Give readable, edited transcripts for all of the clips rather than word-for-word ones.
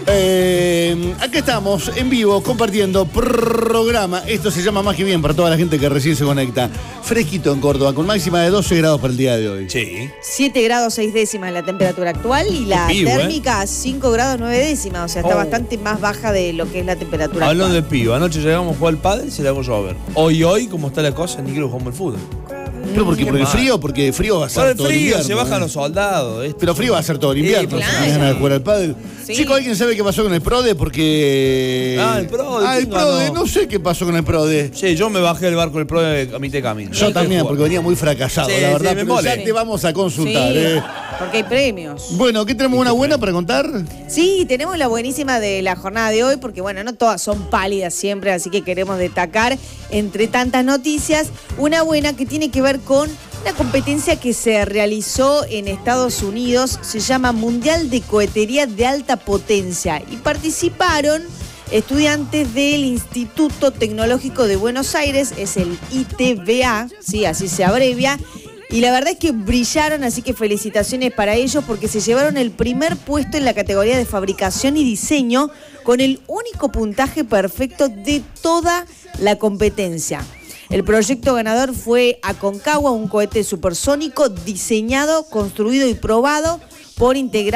Acá estamos en vivo compartiendo programa. Esto se llama Más que Bien para toda la gente que recién se conecta. Fresquito en Córdoba, con máxima de 12 grados para el día de hoy. Sí. 7 grados 6 décimas la temperatura actual y la térmica 5 grados 9 décimas. O sea, está bastante más baja de lo que es la temperatura Hablando actual. del pibe, anoche llegamos a jugar al pádel, se le hago llover. Hoy, como está la cosa, ni quiero jugar al fútbol. ¿Pero por qué? ¿Por el frío? Porque frío va a ser Por el todo el frío, invierno. se bajan los soldados. Pero frío va a ser todo el invierno. claro. Si tenés ganas de jugar al pádel. Sí. Chicos, ¿alguien sabe qué pasó con el PRODE? Porque... El PRODE. el PRODE. No sé qué pasó con el PRODE. Sí, yo me bajé del barco del pro a mitad de camino. Yo también, porque venía muy fracasado, Sí, la verdad. sí, me pero molesta. ya te vamos a consultar. Sí, porque hay premios. Bueno, ¿qué tenemos? ¿Una buena para contar? Sí, tenemos la buenísima de la jornada de hoy, porque bueno, no todas son pálidas siempre, así que queremos destacar entre tantas noticias una buena que tiene que ver con una competencia que se realizó en Estados Unidos, se llama Mundial de Cohetería de Alta Potencia y participaron estudiantes del Instituto Tecnológico de Buenos Aires, es el ITBA, sí, así se abrevia. Y la verdad es que brillaron, así que felicitaciones para ellos porque se llevaron el primer puesto en la categoría de fabricación y diseño con el único puntaje perfecto de toda la competencia. El proyecto ganador fue Aconcagua, un cohete supersónico diseñado, construido y probado por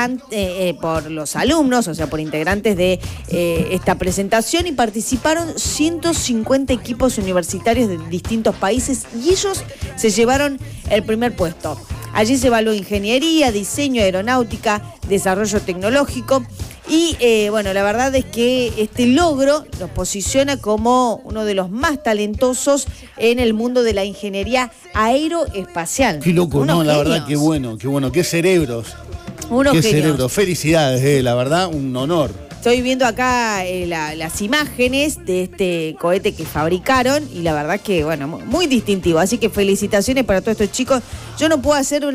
por los alumnos, o sea, por integrantes de esta presentación, y participaron 150 equipos universitarios de distintos países y ellos se llevaron el primer puesto. Allí se evaluó ingeniería, diseño, aeronáutica, desarrollo tecnológico y bueno, la verdad es que este logro los posiciona como uno de los más talentosos en el mundo de la ingeniería aeroespacial. Qué loco, Unos no, la genios. verdad, qué bueno, qué cerebros. Unos Qué genios. cerebros, felicidades, la verdad, un honor. Estoy viendo acá las imágenes de este cohete que fabricaron y la verdad que, bueno, muy distintivo. Así que felicitaciones para todos estos chicos. Yo no puedo hacer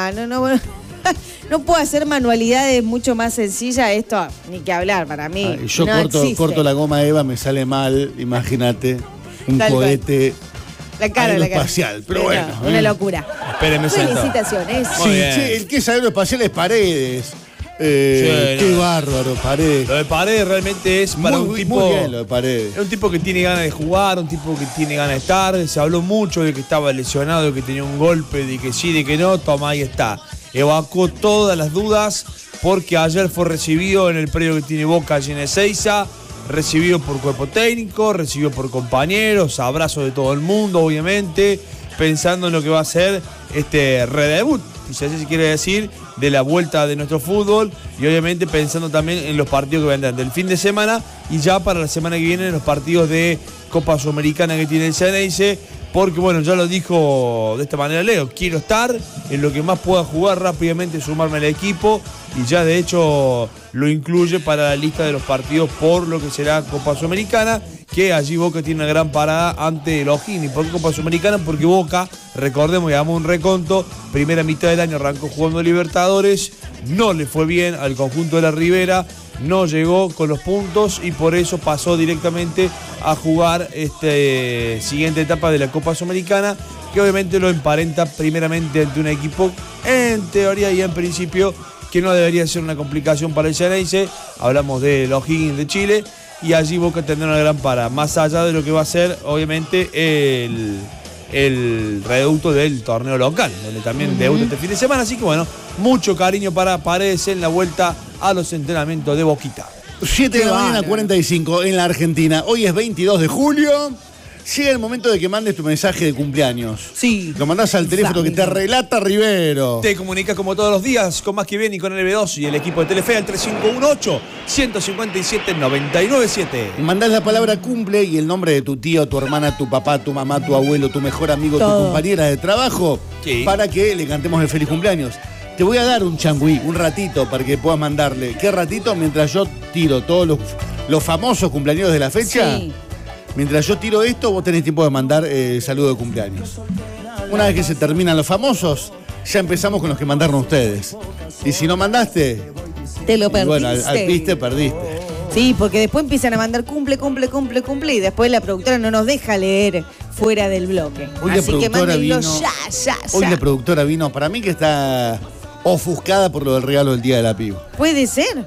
no puedo hacer manualidades mucho más sencillas. Esto, ni que hablar, para mí. Ay, yo no existe. corto la goma Eva, me sale mal, imagínate. Un Tal cual. cohete La cara. aeroespacial, pero bueno. Una locura. Espérenme sentado. Felicitaciones. Muy Sí, bien. sí, el que es aeroespacial es Paredes. Sí, Qué no. bárbaro, Paredes. Lo de Paredes realmente es para un tipo. Muy bien lo de Paredes. Es un tipo que tiene ganas de jugar, un tipo que tiene ganas de estar. Se habló mucho de que estaba lesionado, de que tenía un golpe, de que sí, de que no. Toma, ahí está. Evacuó todas las dudas porque ayer fue recibido en el predio que tiene Boca allí en Ezeiza. Recibido por cuerpo técnico, recibido por compañeros, abrazos de todo el mundo, obviamente, pensando en lo que va a ser este redebut, si así se quiere decir, de la vuelta de nuestro fútbol y obviamente pensando también en los partidos que vendrán del fin de semana y ya para la semana que viene en los partidos de Copa Sudamericana que tiene el Xeneize, porque bueno, ya lo dijo de esta manera Leo, quiero estar en lo que más pueda jugar rápidamente, sumarme al equipo y ya de hecho lo incluye para la lista de los partidos por lo que será Copa Sudamericana, que allí Boca tiene una gran parada ante el O'Higgins. ¿Por qué Copa Sudamericana? Porque Boca, recordemos, damos un reconto, primera mitad del año arrancó jugando Libertadores, no le fue bien al conjunto de la Ribera, no llegó con los puntos y por eso pasó directamente a jugar siguiente etapa de la Copa Sudamericana, que obviamente lo emparenta primeramente ante un equipo en teoría y en principio que no debería ser una complicación para el Xeneize. Hablamos de los O'Higgins de Chile y allí Boca tendrá una gran parada, más allá de lo que va a ser obviamente el reducto del torneo local, donde también debuta este fin de semana, así que bueno, mucho cariño para Paredes en la vuelta a los entrenamientos de Boquita. 7 de la mañana, bárbaro. 45 en la Argentina. Hoy es 22 de julio. Llega el momento de que mandes tu mensaje de cumpleaños. Sí. Lo mandás al teléfono que te relata Rivero. Te comunicas como todos los días con Más que Bien y con el B2 y el equipo de Telefe al 3518-157-997. Mandás la palabra cumple y el nombre de tu tío, tu hermana, tu papá, tu mamá, tu abuelo, tu mejor amigo, tu Todo. compañera de trabajo, Sí. para que le cantemos el feliz cumpleaños. Te voy a dar un changüí, un ratito para que puedas mandarle. ¿Qué ratito? Mientras yo tiro todos los famosos cumpleaños de la fecha. Sí. Mientras yo tiro esto, vos tenés tiempo de mandar saludo de cumpleaños. Una vez que se terminan los famosos, ya empezamos con los que mandaron ustedes. Y si no mandaste, Te lo y perdiste. bueno, al piste perdiste. Sí, porque después empiezan a mandar cumple y después la productora no nos deja leer fuera del bloque. Hoy la Así que productora mándenlo vino- ya. Hoy la productora vino, para mí que está ofuscada por lo del regalo del Día de la Piba. Puede ser.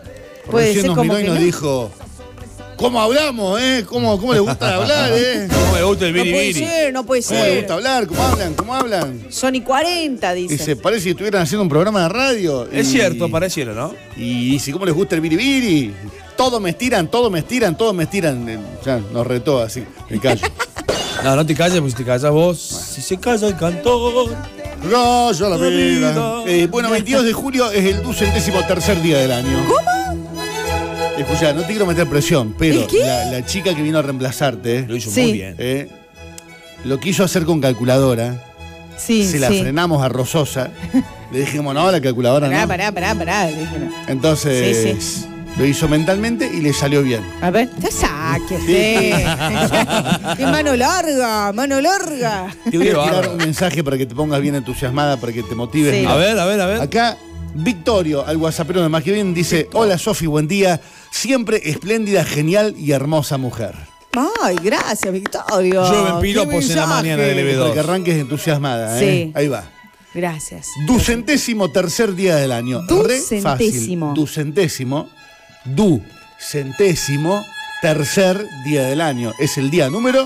Puede Recién ser nos como miró y que nos no. dijo, ¿cómo hablamos, ¿Cómo le gusta hablar, ¿Cómo me gusta el No puede biribiri? ser, no puede ¿Cómo le ser. gusta hablar? ¿Cómo hablan? Son y 40, dice. Dice, parece que estuvieran haciendo un programa de radio. Es cierto, pareciera, ¿no? Y dice, ¿cómo les gusta el biribiri? Todo me estiran. Ya nos retó así, me callo. No, no te calles, porque si te callas vos, si se calla el cantor. Gallo la vida. Bueno, 22 de julio es el 203º día del año. ¿Cómo? Escuchá, no te quiero meter presión, pero ¿El qué? la chica que vino a reemplazarte, Lo hizo Sí. muy bien. lo quiso hacer con calculadora. Sí, Se la frenamos a Rososa. Le dijimos, no, la calculadora no. Pará. Dije, no. Entonces, Sí, lo hizo mentalmente y le salió bien. A ver, te saque usted. Qué mano larga. Te voy a Qué tirar bárbaro. un mensaje para que te pongas bien entusiasmada, para que te motives. Sí. Mira, A ver. acá, Victorio, al whatsappero de Más que Bien, dice, hola Sofi, buen día. Siempre espléndida, genial y hermosa mujer. Ay, gracias, Victorio. Llueven Qué piropos en la mensaje. mañana del EB2. Para que arranques entusiasmada, Sí. Ahí va. Gracias. 203º día del año. Re fácil. Ducentésimo. Ducentésimo tercer día del año. Es el día número...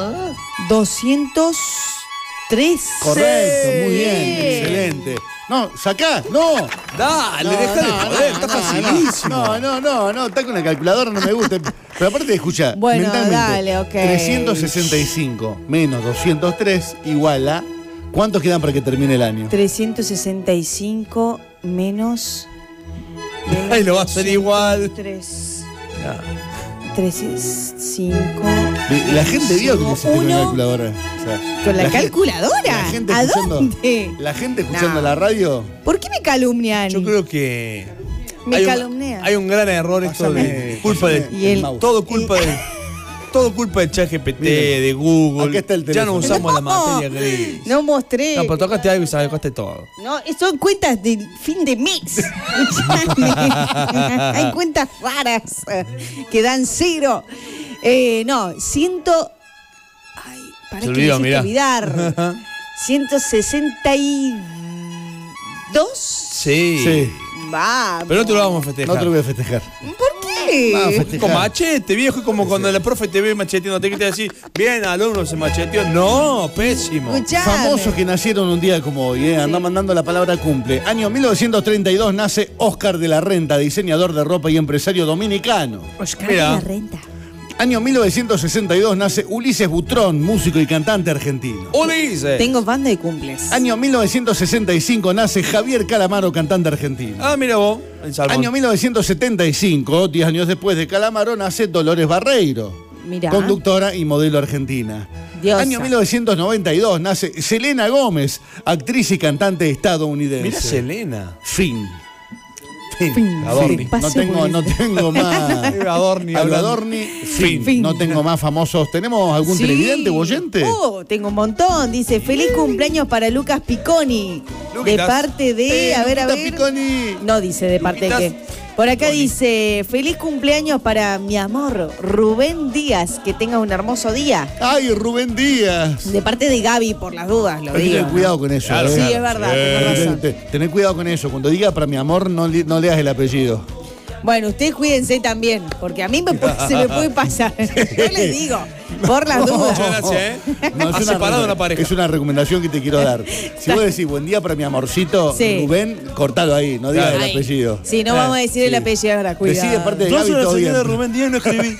203. Correcto, muy bien, excelente. No, sacá, no. Dale, deja de joder, está facilísimo. No, está con la calculadora, no me gusta. Pero aparte, escucha, Bueno, mentalmente, dale, ok. 365 menos 203 igual a... ¿Cuántos quedan para que termine el año? 365 menos. Ay, lo va a hacer igual. 3, Ya. 5. La gente vio que necesita una Uno. calculadora. O sea, ¿Con la gente- calculadora? La gente ¿A escuchando, dónde? La gente escuchando No. la radio. ¿Por qué me calumnian? Yo creo que Me hay calumnian. hay un gran error esto Pásame, de culpa de Y el- mouse. todo culpa de ChatGPT, Miren, de Google. acá está el Ya no teléfono. usamos la materia gris. No mostré. No, pero tocaste algo y sacaste todo. No, son cuentas del fin de mes. Escuchame. Hay cuentas raras que dan cero. No, Ay, para Se que olvidó, me hiciste mirá. olvidar. 162. Sí. Sí, Va. Pero no te lo vamos a festejar. no te lo voy a festejar. ¿Por qué? Vamos a festejar. Con machete, viejo, como cuando la profe te ve macheteando, te quiere decir, bien, alumno se macheteó. No, pésimo. Escuchame. Famosos que nacieron un día como hoy, anda mandando la palabra cumple. Año 1932 nace Oscar de la Renta, diseñador de ropa y empresario dominicano. Oscar Mira. de la Renta. Año 1962 nace Ulises Butrón, músico y cantante argentino. Ulises. Tengo banda de cumples. Año 1965 nace Javier Calamaro, cantante argentino. Ah, mira vos, el salmón. Año 1975, 10 años después de Calamaro, nace Dolores Barreiro, Mirá. conductora y modelo argentina. Diosa. Año 1992 nace Selena Gómez, actriz y cantante estadounidense. Mira Selena. Fin. Adorni. No tengo más. Adorni, Adorni, fin. Fin. No tengo más famosos. ¿Tenemos algún Sí. televidente o oyente? Tengo un montón. Dice, feliz cumpleaños para Lucas Picconi. De Luquitas. parte de, a ver. Picconi. No dice de parte de Luquitas. qué. Por acá Picconi. dice, feliz cumpleaños para mi amor, Rubén Díaz. Que tenga un hermoso día. Ay, Rubén Díaz. De parte de Gaby, por las dudas, lo Hay que digo. tener cuidado con eso. Claro, Sí, claro. es verdad, tenés razón. Tener cuidado con eso. Cuando diga para mi amor, no leas el apellido. Bueno, ustedes cuídense también, porque a mí se me puede pasar. Yo les digo, por las dudas. Muchas gracias, ¿eh? No, Ha separado una pareja. Es una recomendación que te quiero dar. Si vos decís buen día para mi amorcito, Sí. Rubén, cortalo ahí, no digas Claro. el apellido. Sí, no vamos a decir el apellido ahora, Decí cuidado. de parte de Yo Gaby soy la todo bien. señora de Rubén Díaz y no escribí.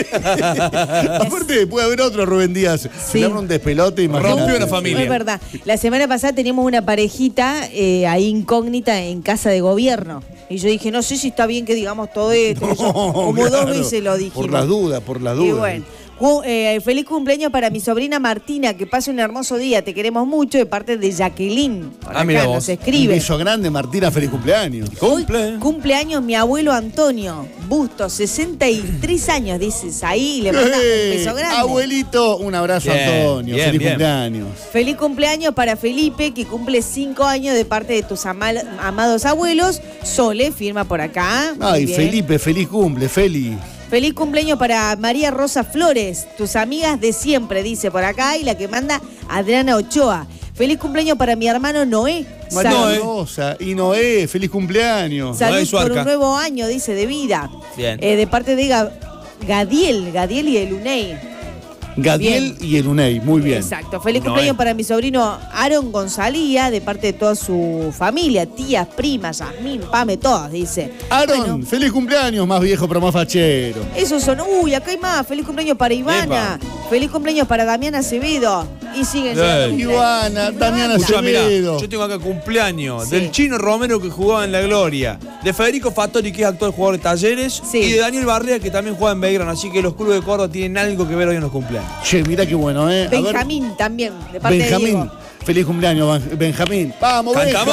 Aparte puede haber otro Rubén Díaz. Se Sí. le abre un despelote, imagínate. Rompió una familia. Es verdad. La semana pasada teníamos una parejita ahí incógnita en casa de gobierno. Y yo dije, no sé si está bien que digamos todo esto. Como claro. dos veces lo dijimos. Por las dudas, por las Y dudas. bueno, feliz cumpleaños para mi sobrina Martina, que pase un hermoso día. Te queremos mucho de parte de Jacqueline. Por acá mira nos vos. Un escribe. beso grande, Martina, feliz cumpleaños. Hoy cumpleaños mi abuelo Antonio Busto, 63 años, dices ahí, le mandas un beso grande. Abuelito, un abrazo, Bien, Antonio. bien, feliz bien. cumpleaños. Feliz cumpleaños para Felipe, que cumple 5 años de parte de tus amados abuelos. Sole firma por acá. Muy Ay, bien. Felipe, feliz cumple, Feli. Feliz cumpleaños para María Rosa Flores, tus amigas de siempre, dice por acá, y la que manda Adriana Ochoa. Feliz cumpleaños para mi hermano Noé, María Salud. Rosa y Noé, feliz cumpleaños. Salud Noé por Suarca. un nuevo año, dice, de vida. Bien. De parte de Gadiel y el UNEI. Gadiel y el UNEI, muy bien. Exacto. Feliz Noé. cumpleaños para mi sobrino Aaron Gonzalía, de parte de toda su familia, tías, primas, Yasmín, Pame, todas, dice. Aaron, Bueno, feliz cumpleaños, más viejo pero más fachero. esos son. Uy, acá hay más. Feliz cumpleaños para Ivana. Feliz cumpleaños para Damián Acevedo. Y siguen llegando Ey. cumpleaños. Ivana, Damián Escuchá, mirá, Acevedo. yo tengo acá cumpleaños Sí. del Chino Romero, que jugaba en La Gloria, de Federico Fattori, que es actual jugador de Talleres, Sí. y de Daniel Barrea, que también juega en Belgrano. Así que los clubes de Córdoba tienen algo que ver hoy en los cumpleaños. Che, mira qué bueno, ¿eh? A ver, Benjamín también, de parte de Benjamín, Diego. feliz cumpleaños, Benjamín. Vamos, Cantamos.